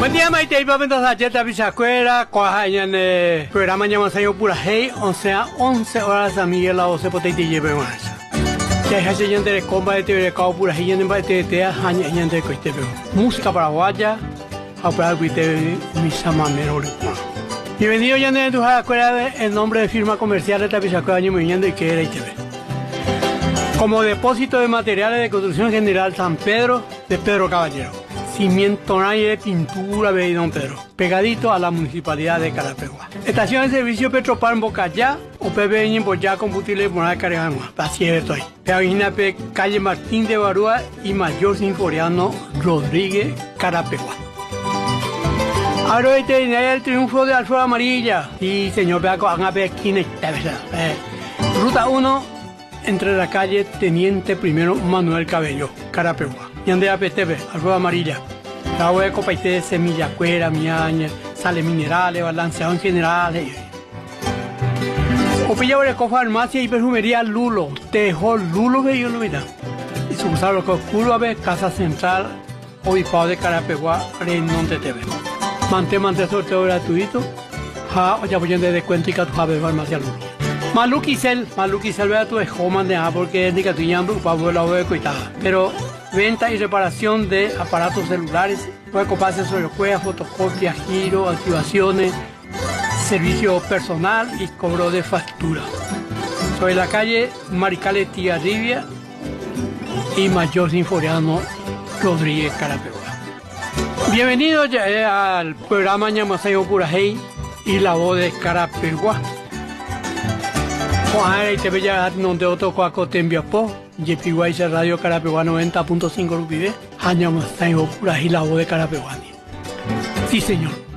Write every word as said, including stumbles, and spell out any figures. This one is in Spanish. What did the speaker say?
Buen día, Maite. Iba a ver a Jetta Bisacuera, Coaja en el programa Ñamasayo Pura Hey, o sea, once horas a Miguel la Ose Potete y lleve más. Ya es así, gente de comba de T V de Cao Pura Hey, en el Baite de Tea, Haña, gente de Coistebe. Música paraguaya, a para Coistebe, Misama Merole. Bienvenido, ya de tu escuela en nombre de firma comercial de Tapizacuera, Año Movimiento y que era I T V. Como depósito de materiales de construcción general San Pedro de Pedro Caballero. Cimiento de pintura de Don Pedro, pegadito a la municipalidad de Carapegua. Estación de servicio Petropar en Bocayá, o P B en Boyá, Combustible Moral Carejangua. Así es, estoy. Peavina P, calle Martín de Barúa y Mayor Sinforiano Rodríguez, Carapegua. Ahora este es el triunfo de Alfredo Amarilla. Sí, señor, vea con a ver quién está, eh, Ruta uno, entre la calle Teniente Primero Manuel Cabello, Carapegua. Y Andrea P T V, Alfredo Amarilla. La agua de copaité, semilla, cuera, miaña, sales minerales, balanceados generales. Opilla de farmacia y perfumería Lulo, Tejo Lulo, veía lo mira. Y su usar lo que oscuro a ver, Casa Central, Obispado de Carapegua, Renón de T V. Mantén, mantén sorteo gratuito. Ja, ya voy a de descuento y que tu jabe farmacia Lulo. Maluquicel, Maluquicel, vea tu esjo mandeja porque es de que tu llamo para la de coitada. Pero venta y reparación de aparatos celulares, puede coparse sobre juegos, fotocopias, giro, activaciones, servicio personal y cobro de factura. Sobre la calle Maricales Tigarribia y Mayor Sinforiano Rodríguez, Carapegua. Bienvenidos al programa Ñamasayo Pura Hey y la voz de Carapegua. Juan y te veía donde otro cuaco te envió po. Yepiguay Radio Carapegua noventa punto cinco Rupibe. Ñamasayo Pura Hey, la voz de Carapegua. Sí, señor.